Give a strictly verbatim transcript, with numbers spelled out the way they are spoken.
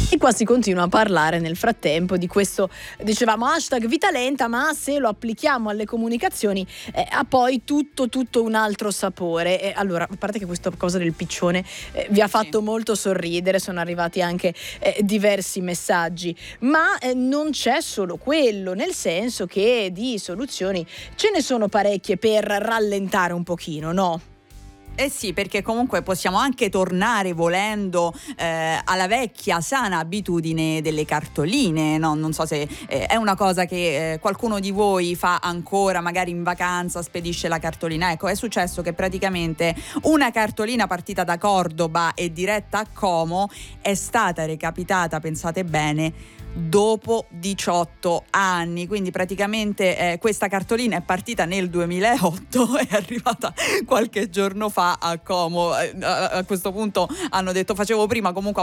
E qua si continua a parlare nel frattempo di questo, dicevamo, hashtag vita lenta, ma se lo applichiamo alle comunicazioni eh, ha poi tutto tutto un altro sapore. E allora, a parte che questa cosa del piccione eh, vi ha fatto Sì. molto sorridere, sono arrivati anche eh, diversi messaggi, ma eh, non c'è solo quello, nel senso che di soluzioni ce ne sono parecchie per rallentare un pochino, no? Eh sì, perché comunque possiamo anche tornare volendo eh, alla vecchia sana abitudine delle cartoline, no? Non so se eh, è una cosa che eh, qualcuno di voi fa ancora, magari in vacanza spedisce la cartolina. Ecco, è successo che praticamente una cartolina partita da Cordoba e diretta a Como è stata recapitata, pensate bene, dopo diciotto anni. Quindi praticamente eh, questa cartolina è partita nel duemilaotto, è arrivata qualche giorno fa a Como. A, a questo punto hanno detto facevo prima comunque